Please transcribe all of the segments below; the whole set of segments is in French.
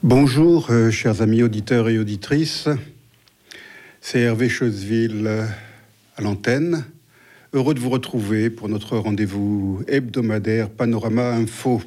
Bonjour, chers amis auditeurs et auditrices. C'est Hervé Choseville à l'antenne. Heureux de vous retrouver pour notre rendez-vous hebdomadaire Panorama Info.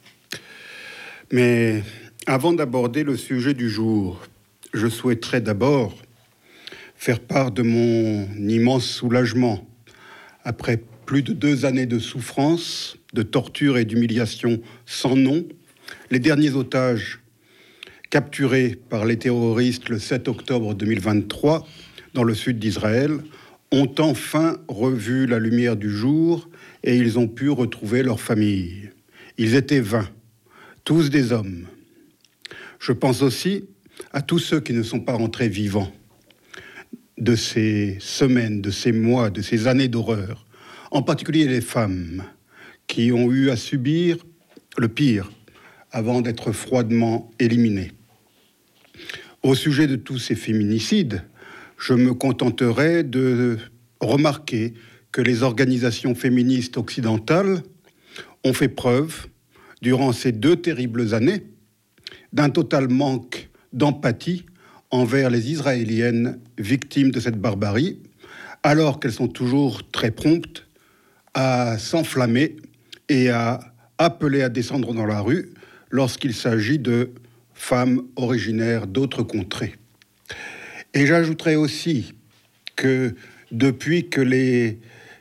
Mais avant d'aborder le sujet du jour, je souhaiterais d'abord faire part de mon immense soulagement. Après plus de 2 années de souffrance, de torture et d'humiliation sans nom, les derniers otages capturés par les terroristes le 7 octobre 2023 dans le sud d'Israël ont enfin revu la lumière du jour et ils ont pu retrouver leur famille. Ils étaient 20, tous des hommes. Je pense aussi à tous ceux qui ne sont pas rentrés vivants de ces semaines, de ces mois, de ces années d'horreur, en particulier les femmes qui ont eu à subir le pire avant d'être froidement éliminées. Au sujet de tous ces féminicides, je me contenterai de remarquer que les organisations féministes occidentales ont fait preuve, durant ces 2 terribles années, d'un total manque d'empathie envers les Israéliennes victimes de cette barbarie, alors qu'elles sont toujours très promptes à s'enflammer et à appeler à descendre dans la rue lorsqu'il s'agit de femmes originaires d'autres contrées. Et j'ajouterai aussi que depuis que les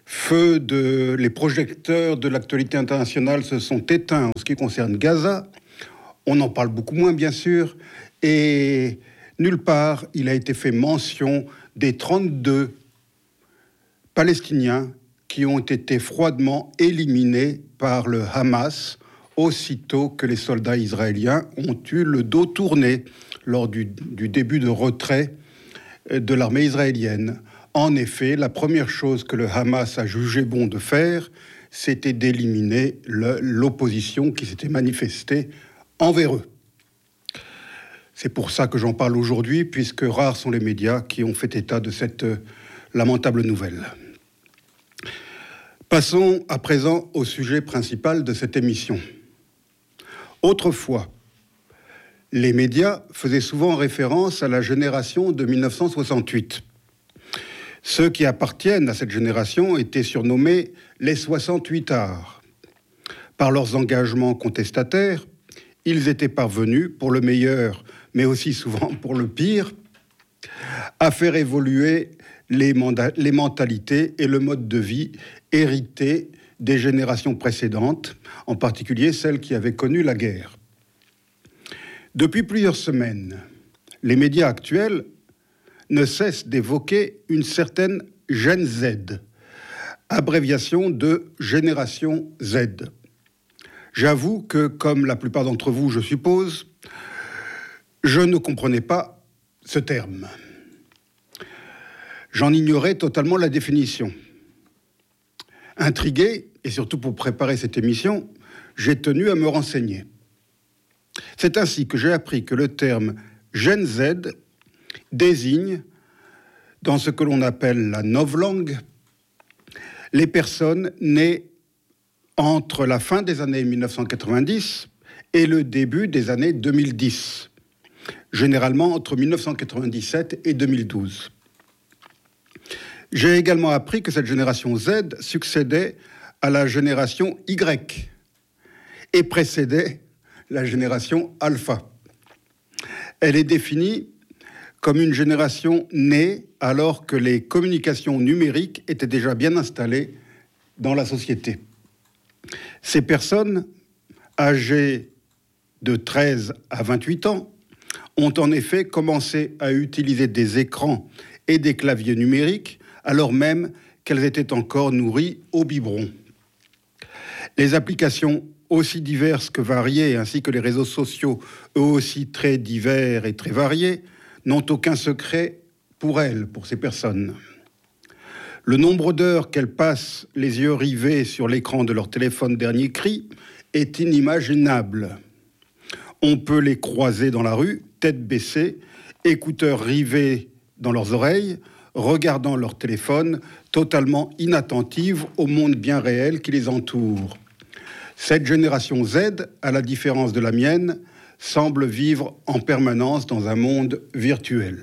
projecteurs de l'actualité internationale se sont éteints en ce qui concerne Gaza, on en parle beaucoup moins bien sûr, et nulle part il a été fait mention des 32 Palestiniens qui ont été froidement éliminés par le Hamas aussitôt que les soldats israéliens ont eu le dos tourné lors du début de retrait de l'armée israélienne. En effet, la première chose que le Hamas a jugé bon de faire, c'était d'éliminer l'opposition qui s'était manifestée envers eux. C'est pour ça que j'en parle aujourd'hui, puisque rares sont les médias qui ont fait état de cette lamentable nouvelle. Passons à présent au sujet principal de cette émission. Autrefois, les médias faisaient souvent référence à la génération de 1968. Ceux qui appartiennent à cette génération étaient surnommés les 68ards. Par leurs engagements contestataires, ils étaient parvenus, pour le meilleur, mais aussi souvent pour le pire, à faire évoluer les mentalités et le mode de vie hérités des générations précédentes, en particulier celles qui avaient connu la guerre. Depuis plusieurs semaines, les médias actuels ne cessent d'évoquer une certaine Gen Z, abréviation de Génération Z. J'avoue que, comme la plupart d'entre vous, je suppose, je ne comprenais pas ce terme. J'en ignorais totalement la définition. Intrigué, et surtout pour préparer cette émission, j'ai tenu à me renseigner. C'est ainsi que j'ai appris que le terme Gen Z désigne, dans ce que l'on appelle la novlangue, les personnes nées entre la fin des années 1990 et le début des années 2010, généralement entre 1997 et 2012. J'ai également appris que cette génération Z succédait à la génération Y et précédait la génération Alpha. Elle est définie comme une génération née alors que les communications numériques étaient déjà bien installées dans la société. Ces personnes, âgées de 13 à 28 ans, ont en effet commencé à utiliser des écrans et des claviers numériques alors même qu'elles étaient encore nourries au biberon. Les applications aussi diverses que variées, ainsi que les réseaux sociaux, eux aussi très divers et très variés, n'ont aucun secret pour elles, pour ces personnes. Le nombre d'heures qu'elles passent les yeux rivés sur l'écran de leur téléphone dernier cri est inimaginable. On peut les croiser dans la rue, tête baissée, écouteurs rivés dans leurs oreilles, regardant leur téléphone, totalement inattentives au monde bien réel qui les entoure. Cette génération Z, à la différence de la mienne, semble vivre en permanence dans un monde virtuel.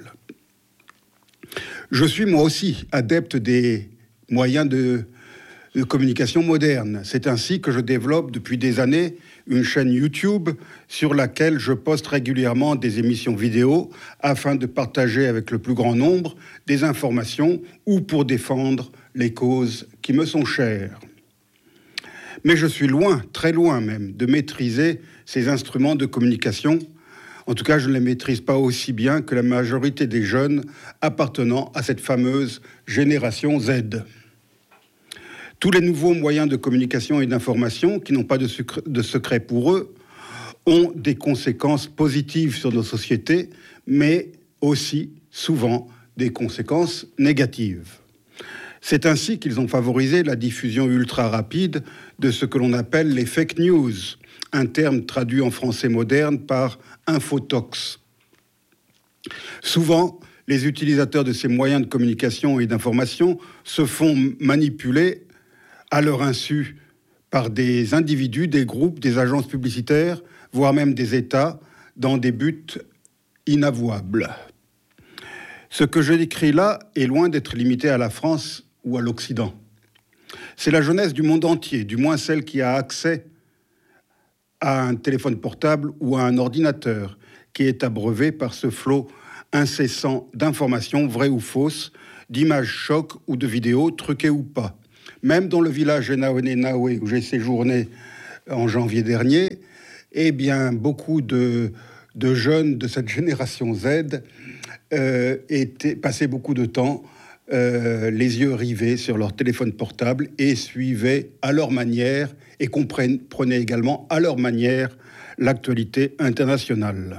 Je suis moi aussi adepte des moyens de communication moderne. C'est ainsi que je développe depuis des années une chaîne YouTube sur laquelle je poste régulièrement des émissions vidéo afin de partager avec le plus grand nombre des informations ou pour défendre les causes qui me sont chères. Mais je suis loin, très loin même, de maîtriser ces instruments de communication. En tout cas, je ne les maîtrise pas aussi bien que la majorité des jeunes appartenant à cette fameuse génération Z. Tous les nouveaux moyens de communication et d'information, qui n'ont pas de secret pour eux, ont des conséquences positives sur nos sociétés, mais aussi, souvent, des conséquences négatives. C'est ainsi qu'ils ont favorisé la diffusion ultra rapide de ce que l'on appelle les fake news, un terme traduit en français moderne par infotox. Souvent, les utilisateurs de ces moyens de communication et d'information se font manipuler à leur insu par des individus, des groupes, des agences publicitaires, voire même des États, dans des buts inavouables. Ce que je décris là est loin d'être limité à la France ou à l'Occident. C'est la jeunesse du monde entier, du moins celle qui a accès à un téléphone portable ou à un ordinateur, qui est abreuvée par ce flot incessant d'informations vraies ou fausses, d'images chocs ou de vidéos truquées ou pas. Même dans le village de Naoué, où j'ai séjourné en janvier dernier, eh bien, beaucoup de jeunes de cette génération Z passaient beaucoup de temps les yeux rivés sur leur téléphone portable et suivaient à leur manière et comprenaient également à leur manière l'actualité internationale.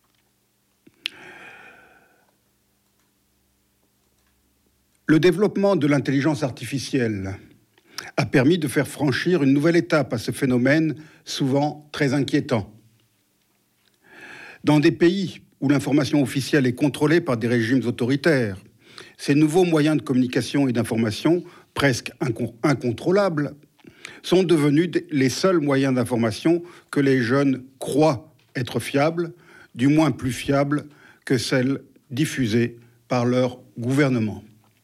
Le développement de l'intelligence artificielle a permis de faire franchir une nouvelle étape à ce phénomène souvent très inquiétant. Dans des pays où l'information officielle est contrôlée par des régimes autoritaires, ces nouveaux moyens de communication et d'information, presque incontrôlables, sont devenus les seuls moyens d'information que les jeunes croient être fiables, du moins plus fiables que celles diffusées par leur gouvernement.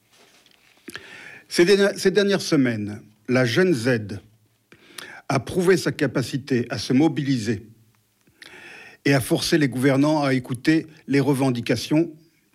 Ces dernières semaines, la Gen Z a prouvé sa capacité à se mobiliser et à forcer les gouvernants à écouter leurs revendications,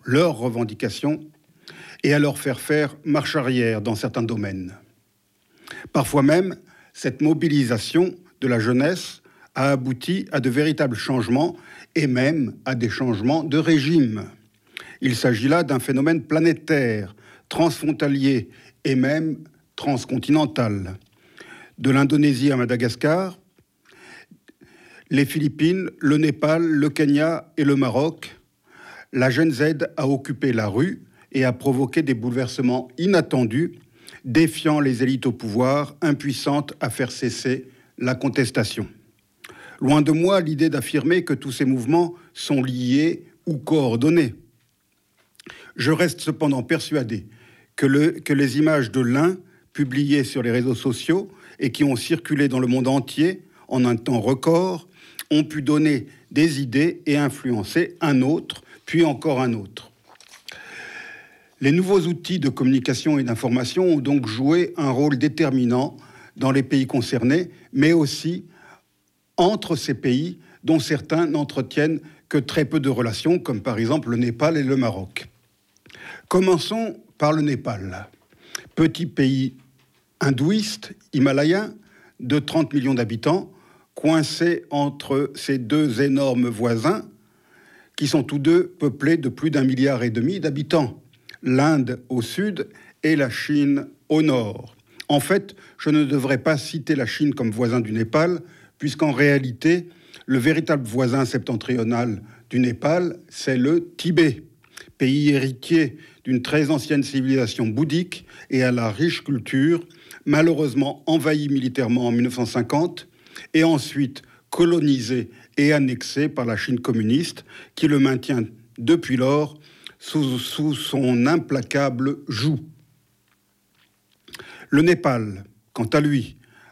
et à leur faire marche arrière dans certains domaines. Parfois même, cette mobilisation de la jeunesse a abouti à de véritables changements et même à des changements de régime. Il s'agit là d'un phénomène planétaire, transfrontalier et même transcontinental. De l'Indonésie à Madagascar, les Philippines, le Népal, le Kenya et le Maroc, la Gen Z a occupé la rue et a provoqué des bouleversements inattendus, défiant les élites au pouvoir, impuissantes à faire cesser la contestation. Loin de moi l'idée d'affirmer que tous ces mouvements sont liés ou coordonnés. Je reste cependant persuadé que les images de l'un, publiées sur les réseaux sociaux et qui ont circulé dans le monde entier en un temps record, ont pu donner des idées et influencer un autre, puis encore un autre. Les nouveaux outils de communication et d'information ont donc joué un rôle déterminant dans les pays concernés, mais aussi entre ces pays dont certains n'entretiennent que très peu de relations, comme par exemple le Népal et le Maroc. Commençons par le Népal, petit pays hindouiste, himalayen, de 30 millions d'habitants, coincé entre ses deux énormes voisins, qui sont tous deux peuplés de plus d'1,5 milliard d'habitants, l'Inde au sud et la Chine au nord. En fait, je ne devrais pas citer la Chine comme voisin du Népal, puisqu'en réalité, le véritable voisin septentrional du Népal, c'est le Tibet, pays héritier d'une très ancienne civilisation bouddhique et à la riche culture, malheureusement envahi militairement en 1950 et ensuite colonisé et annexé par la Chine communiste, qui le maintient depuis lors sous son implacable joug. Le Népal, quant à lui,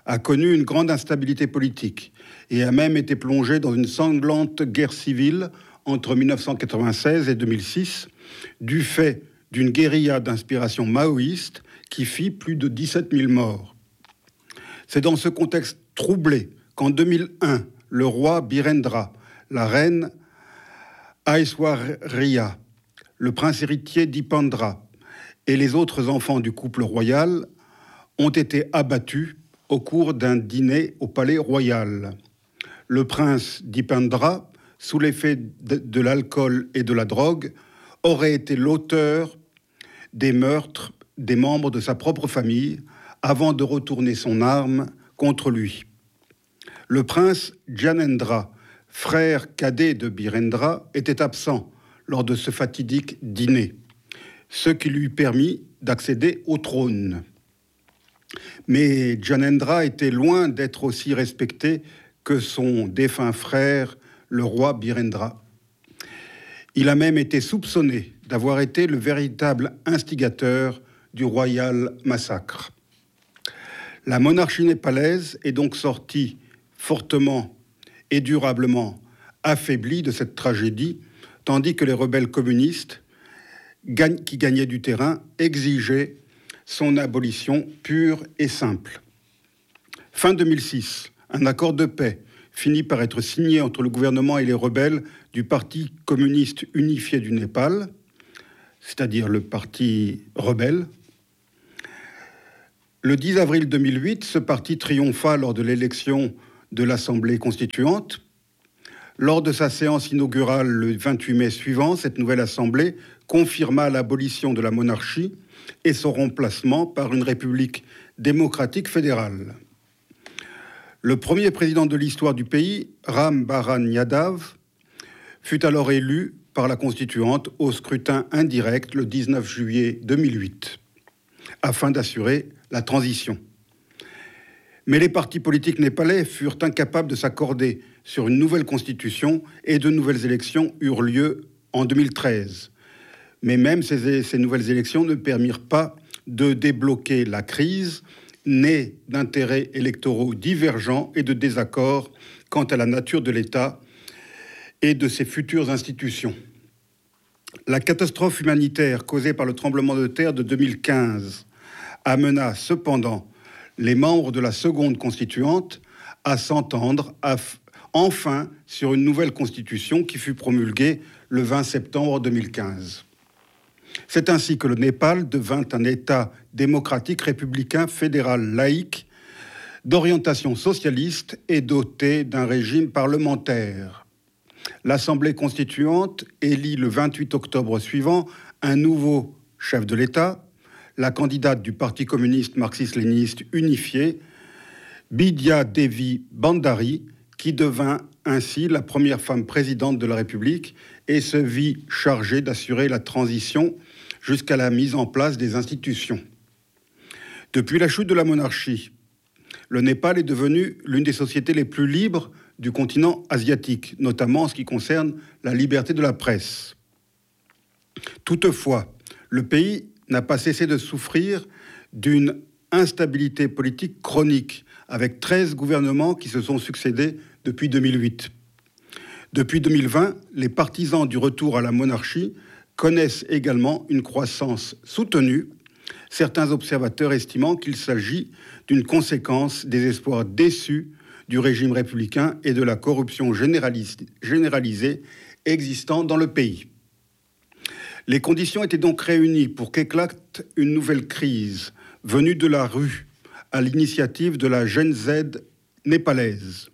a connu une grande instabilité politique et a même été plongé dans une sanglante guerre civile entre 1996 et 2006, du fait d'une guérilla d'inspiration maoïste qui fit plus de 17 000 morts. C'est dans ce contexte troublé qu'en 2001, le roi Birendra, la reine Aishwarya, le prince héritier Dipendra et les autres enfants du couple royal ont été abattus au cours d'un dîner au palais royal. Le prince Dipendra, sous l'effet de l'alcool et de la drogue, aurait été l'auteur des meurtres des membres de sa propre famille avant de retourner son arme contre lui. Le prince Gyanendra, frère cadet de Birendra, était absent lors de ce fatidique dîner, ce qui lui permit d'accéder au trône. Mais Gyanendra était loin d'être aussi respecté que son défunt frère, le roi Birendra. Il a même été soupçonné d'avoir été le véritable instigateur du royal massacre. La monarchie népalaise est donc sortie fortement et durablement affaiblie de cette tragédie, tandis que les rebelles communistes, qui gagnaient du terrain, exigeaient son abolition pure et simple. Fin 2006, un accord de paix finit par être signé entre le gouvernement et les rebelles du Parti communiste unifié du Népal, c'est-à-dire le parti rebelle. Le 10 avril 2008, ce parti triompha lors de l'élection de l'Assemblée constituante. Lors de sa séance inaugurale le 28 mai suivant, cette nouvelle Assemblée confirma l'abolition de la monarchie et son remplacement par une république démocratique fédérale. Le premier président de l'histoire du pays, Ram Baran Yadav, fut alors élu par la constituante au scrutin indirect le 19 juillet 2008, afin d'assurer la transition. Mais les partis politiques népalais furent incapables de s'accorder sur une nouvelle constitution et de nouvelles élections eurent lieu en 2013. Mais même ces nouvelles élections ne permirent pas de débloquer la crise, née d'intérêts électoraux divergents et de désaccords quant à la nature de l'État et de ses futures institutions. La catastrophe humanitaire causée par le tremblement de terre de 2015 amena cependant les membres de la seconde constituante à s'entendre enfin sur une nouvelle constitution qui fut promulguée le 20 septembre 2015. C'est ainsi que le Népal devint un État démocratique républicain fédéral laïque d'orientation socialiste et doté d'un régime parlementaire. L'Assemblée constituante élit le 28 octobre suivant un nouveau chef de l'État, la candidate du Parti communiste marxiste-léniniste unifié, Bidya Devi Bhandari, qui devint ainsi la première femme présidente de la République et se vit chargée d'assurer la transition jusqu'à la mise en place des institutions. Depuis la chute de la monarchie, le Népal est devenu l'une des sociétés les plus libres du continent asiatique, notamment en ce qui concerne la liberté de la presse. Toutefois, le pays n'a pas cessé de souffrir d'une instabilité politique chronique, avec 13 gouvernements qui se sont succédés depuis 2008. Depuis 2020, les partisans du retour à la monarchie connaissent également une croissance soutenue, certains observateurs estimant qu'il s'agit d'une conséquence des espoirs déçus du régime républicain et de la corruption généralisée existant dans le pays. Les conditions étaient donc réunies pour qu'éclate une nouvelle crise venue de la rue à l'initiative de la Gen Z népalaise.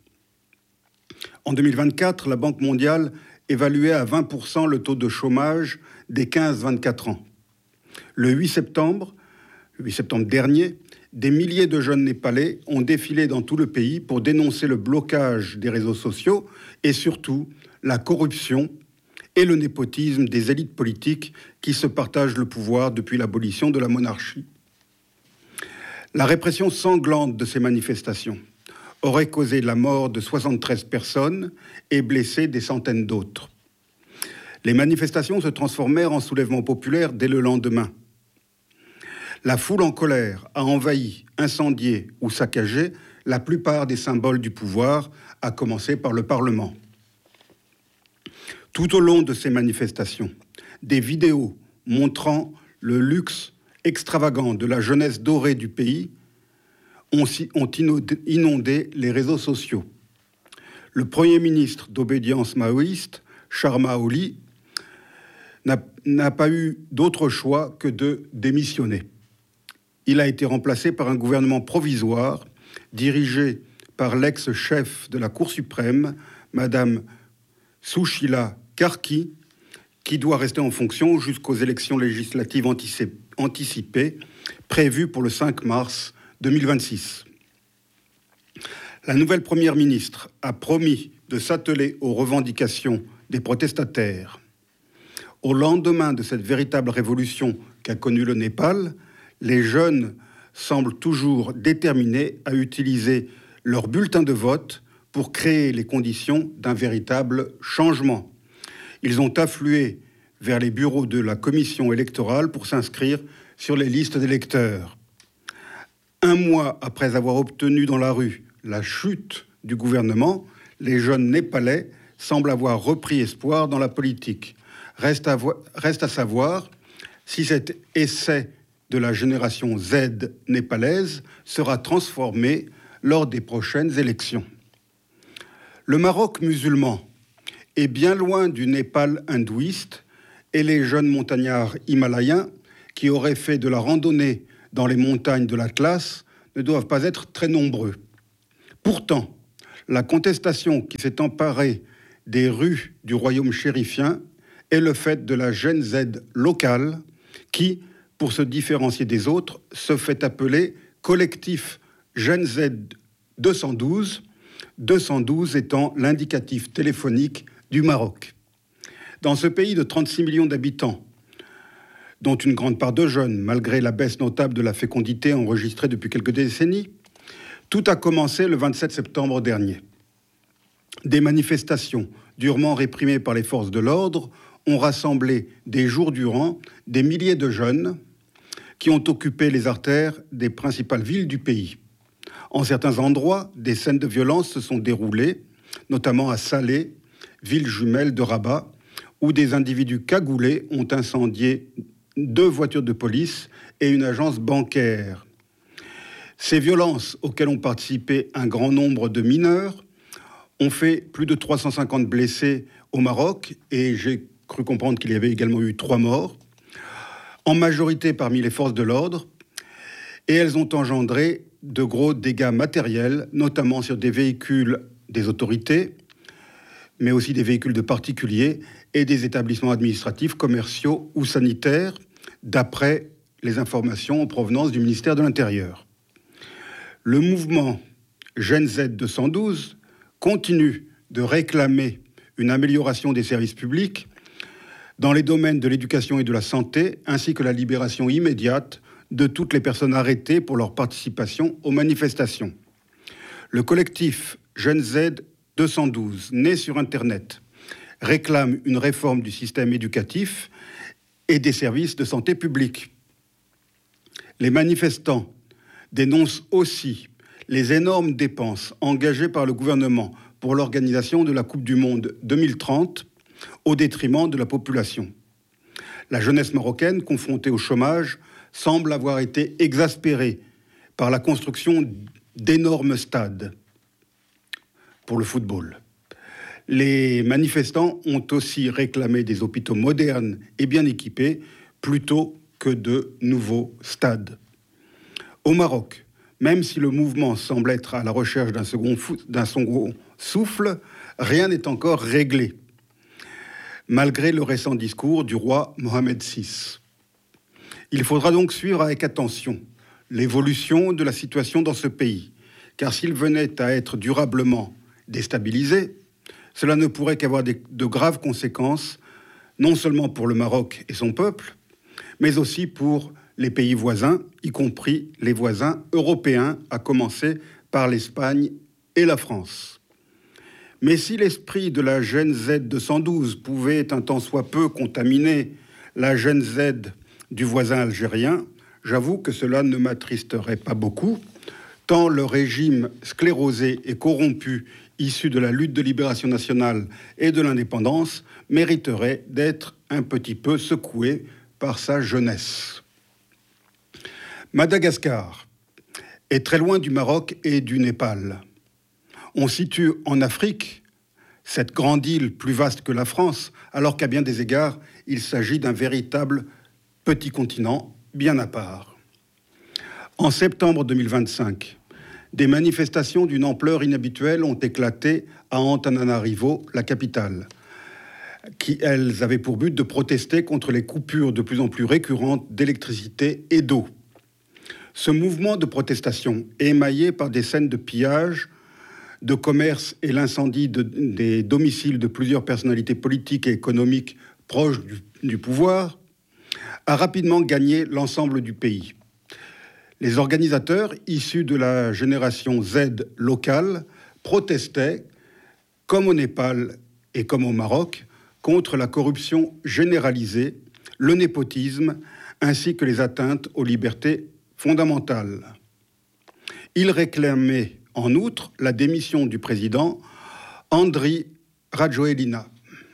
En 2024, la Banque mondiale évaluait à 20% le taux de chômage des 15-24 ans. Le 8 septembre dernier, des milliers de jeunes Népalais ont défilé dans tout le pays pour dénoncer le blocage des réseaux sociaux et surtout la corruption et le népotisme des élites politiques qui se partagent le pouvoir depuis l'abolition de la monarchie. La répression sanglante de ces manifestations aurait causé la mort de 73 personnes et blessé des centaines d'autres. Les manifestations se transformèrent en soulèvement populaire dès le lendemain. La foule en colère a envahi, incendié ou saccagé la plupart des symboles du pouvoir, à commencer par le Parlement. Tout au long de ces manifestations, des vidéos montrant le luxe extravagant de la jeunesse dorée du pays ont inondé les réseaux sociaux. Le Premier ministre d'obédience maoïste, Sharma Oli, n'a pas eu d'autre choix que de démissionner. Il a été remplacé par un gouvernement provisoire dirigé par l'ex-chef de la Cour suprême, Madame Sushila Karki, qui doit rester en fonction jusqu'aux élections législatives anticipées prévues pour le 5 mars 2026. La nouvelle première ministre a promis de s'atteler aux revendications des protestataires. Au lendemain de cette véritable révolution qu'a connue le Népal, les jeunes semblent toujours déterminés à utiliser leur bulletin de vote pour créer les conditions d'un véritable changement. Ils ont afflué vers les bureaux de la commission électorale pour s'inscrire sur les listes d'électeurs. Un mois après avoir obtenu dans la rue la chute du gouvernement, les jeunes Népalais semblent avoir repris espoir dans la politique. Reste à savoir si cet essai de la génération Z népalaise sera transformé lors des prochaines élections. Le Maroc musulman est bien loin du Népal hindouiste et les jeunes montagnards himalayens qui auraient fait de la randonnée dans les montagnes de l'Atlas ne doivent pas être très nombreux. Pourtant, la contestation qui s'est emparée des rues du royaume chérifien est le fait de la Gen Z locale qui, pour se différencier des autres, se fait appeler collectif Gen Z 212, 212 étant l'indicatif téléphonique du Maroc. Dans ce pays de 36 millions d'habitants, dont une grande part de jeunes, malgré la baisse notable de la fécondité enregistrée depuis quelques décennies, tout a commencé le 27 septembre dernier. Des manifestations durement réprimées par les forces de l'ordre ont rassemblé des jours durant des milliers de jeunes qui ont occupé les artères des principales villes du pays. En certains endroits, des scènes de violence se sont déroulées, notamment à Salé, ville jumelle de Rabat, où des individus cagoulés ont incendié 2 voitures de police et une agence bancaire. Ces violences, auxquelles ont participé un grand nombre de mineurs, ont fait plus de 350 blessés au Maroc, et j'ai cru comprendre qu'il y avait également eu 3 morts, en majorité parmi les forces de l'ordre, et elles ont engendré de gros dégâts matériels, notamment sur des véhicules des autorités, mais aussi des véhicules de particuliers et des établissements administratifs, commerciaux ou sanitaires, d'après les informations en provenance du ministère de l'Intérieur. Le mouvement Gen Z 212 continue de réclamer une amélioration des services publics dans les domaines de l'éducation et de la santé, ainsi que la libération immédiate de toutes les personnes arrêtées pour leur participation aux manifestations. Le collectif Gen Z 212, né sur Internet, réclame une réforme du système éducatif et des services de santé publique. Les manifestants dénoncent aussi les énormes dépenses engagées par le gouvernement pour l'organisation de la Coupe du Monde 2030 au détriment de la population. La jeunesse marocaine, confrontée au chômage, semble avoir été exaspérée par la construction d'énormes stades pour le football. Les manifestants ont aussi réclamé des hôpitaux modernes et bien équipés plutôt que de nouveaux stades. Au Maroc, même si le mouvement semble être à la recherche d'un second souffle, rien n'est encore réglé, malgré le récent discours du roi Mohamed VI. Il faudra donc suivre avec attention l'évolution de la situation dans ce pays, car s'il venait à être durablement déstabilisé, cela ne pourrait qu'avoir de graves conséquences, non seulement pour le Maroc et son peuple, mais aussi pour les pays voisins, y compris les voisins européens, à commencer par l'Espagne et la France. Mais si l'esprit de la Gen Z 212 pouvait un tant soit peu contaminer la Gen Z du voisin algérien, j'avoue que cela ne m'attristerait pas beaucoup, tant le régime sclérosé et corrompu issu de la lutte de libération nationale et de l'indépendance mériterait d'être un petit peu secoué par sa jeunesse. Madagascar est très loin du Maroc et du Népal. On situe en Afrique cette grande île plus vaste que la France, alors qu'à bien des égards, il s'agit d'un véritable petit continent bien à part. En septembre 2025, des manifestations d'une ampleur inhabituelle ont éclaté à Antananarivo, la capitale, qui, elles, avaient pour but de protester contre les coupures de plus en plus récurrentes d'électricité et d'eau. Ce mouvement de protestation est émaillé par des scènes de pillage, de commerce et l'incendie des domiciles de plusieurs personnalités politiques et économiques proches du pouvoir, a rapidement gagné l'ensemble du pays. Les organisateurs, issus de la génération Z locale, protestaient, comme au Népal et comme au Maroc, contre la corruption généralisée, le népotisme, ainsi que les atteintes aux libertés fondamentales. Ils réclamaient en outre la démission du président Andry Rajoelina.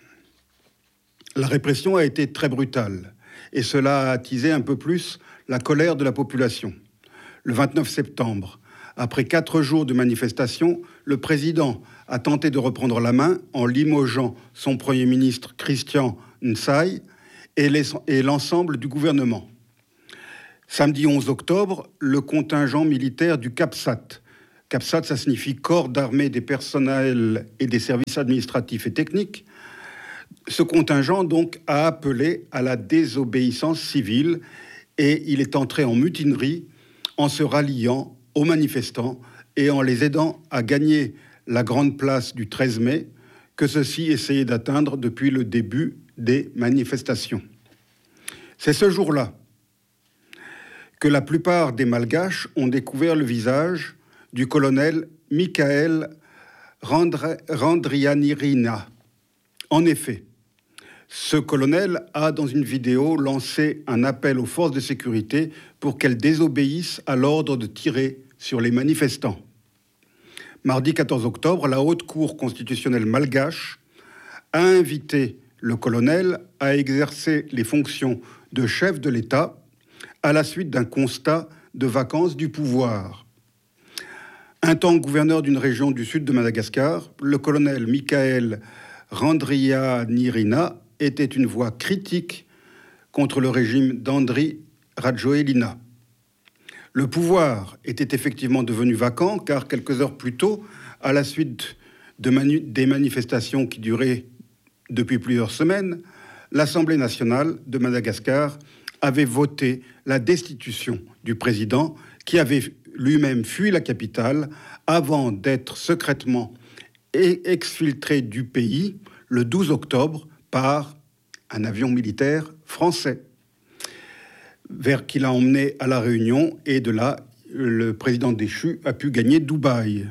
La répression a été très brutale et cela a attisé un peu plus la colère de la population. Le 29 septembre, après 4 jours de manifestation, le président a tenté de reprendre la main en limogeant son Premier ministre Christian Nsay et l'ensemble du gouvernement. Samedi 11 octobre, le contingent militaire du CAPSAT. CAPSAT, ça signifie Corps d'armée des personnels et des services administratifs et techniques. Ce contingent, donc, a appelé à la désobéissance civile et il est entré en mutinerie en se ralliant aux manifestants et en les aidant à gagner la grande place du 13 mai que ceux-ci essayaient d'atteindre depuis le début des manifestations. C'est ce jour-là que la plupart des Malgaches ont découvert le visage du colonel Michael Randrianirina. En effet, ce colonel a, dans une vidéo, lancé un appel aux forces de sécurité pour qu'elles désobéissent à l'ordre de tirer sur les manifestants. Mardi 14 octobre, la Haute Cour constitutionnelle malgache a invité le colonel à exercer les fonctions de chef de l'État à la suite d'un constat de vacance du pouvoir. Un temps gouverneur d'une région du sud de Madagascar, le colonel Michael Randrianirina était une voix critique contre le régime d'Andry Rajoelina. Le pouvoir était effectivement devenu vacant car quelques heures plus tôt, à la suite des manifestations qui duraient depuis plusieurs semaines, l'Assemblée nationale de Madagascar avait voté la destitution du président qui avait lui-même fui la capitale avant d'être secrètement exfiltré du pays le 12 octobre par un avion militaire français vers qui l'a emmené à La Réunion et de là, le président déchu a pu gagner Dubaï.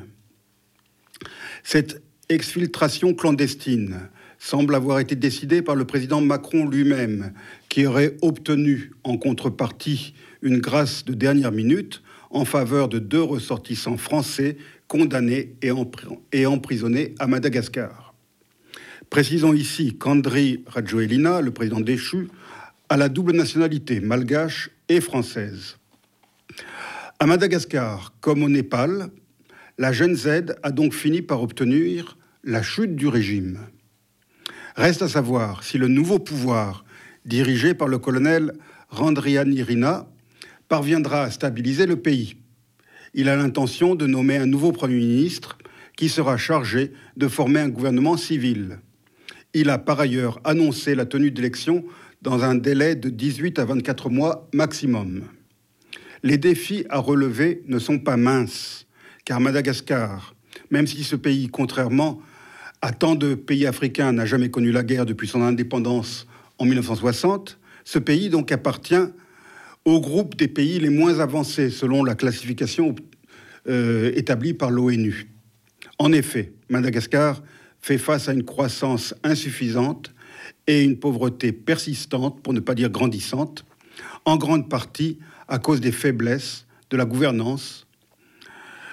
Cette exfiltration clandestine semble avoir été décidée par le président Macron lui-même, qui aurait obtenu en contrepartie une grâce de dernière minute en faveur de 2 ressortissants français condamnés et emprisonnés à Madagascar. Précisons ici qu'Andry Rajoelina, le président déchu, a la double nationalité malgache et française. À Madagascar, comme au Népal, la Gen Z a donc fini par obtenir la chute du régime. Reste à savoir si le nouveau pouvoir, dirigé par le colonel Randrianirina, parviendra à stabiliser le pays. Il a l'intention de nommer un nouveau Premier ministre qui sera chargé de former un gouvernement civil. Il a par ailleurs annoncé la tenue d'élections dans un délai de 18 à 24 mois maximum. Les défis à relever ne sont pas minces, car Madagascar, même si ce pays, contrairement à tant de pays africains, n'a jamais connu la guerre depuis son indépendance en 1960, ce pays donc appartient au groupe des pays les moins avancés selon la classification établie par l'ONU. En effet, Madagascar fait face à une croissance insuffisante et une pauvreté persistante, pour ne pas dire grandissante, en grande partie à cause des faiblesses de la gouvernance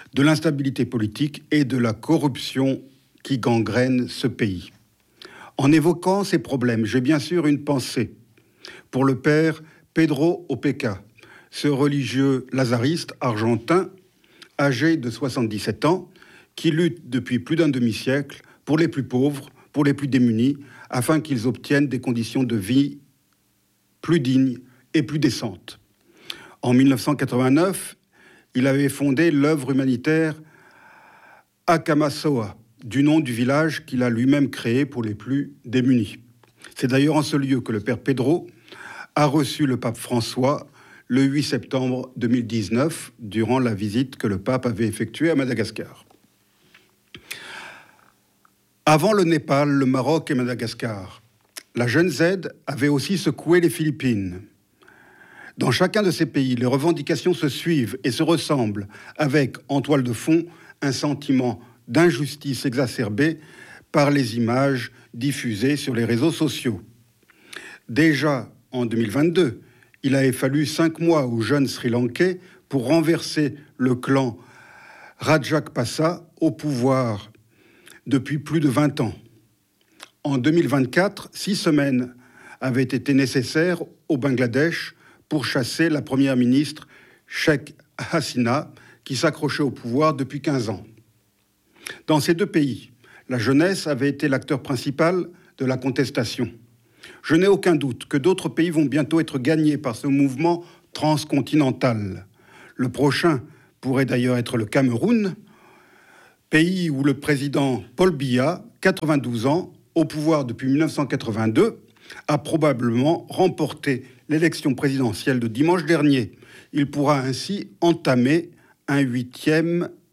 de l'instabilité politique et de la corruption qui gangrène ce pays. En évoquant ces problèmes, j'ai bien sûr une pensée pour le père Pedro Opeka, ce religieux lazariste argentin âgé de 77 ans qui lutte depuis plus d'un demi-siècle pour les plus pauvres, pour les plus démunis, afin qu'ils obtiennent des conditions de vie plus dignes et plus décentes. En 1989, il avait fondé l'œuvre humanitaire Akamasoa, du nom du village qu'il a lui-même créé pour les plus démunis. C'est d'ailleurs en ce lieu que le père Pedro a reçu le pape François le 8 septembre 2019, durant la visite que le pape avait effectuée à Madagascar. Avant le Népal, le Maroc et Madagascar, la Gen Z avait aussi secoué les Philippines. Dans chacun de ces pays, les revendications se suivent et se ressemblent, avec, en toile de fond, un sentiment d'injustice exacerbée par les images diffusées sur les réseaux sociaux. Déjà en 2022, il avait fallu 5 mois aux jeunes Sri-Lankais pour renverser le clan Rajapaksa au pouvoir depuis plus de 20 ans. En 2024, 6 semaines avaient été nécessaires au Bangladesh pour chasser la première ministre Sheikh Hasina, qui s'accrochait au pouvoir depuis 15 ans. Dans ces deux pays, la jeunesse avait été l'acteur principal de la contestation. Je n'ai aucun doute que d'autres pays vont bientôt être gagnés par ce mouvement transcontinental. Le prochain pourrait d'ailleurs être le Cameroun, pays où le président Paul Biya, 92 ans, au pouvoir depuis 1982, a probablement remporté l'élection présidentielle de dimanche dernier. Il pourra ainsi entamer un 8e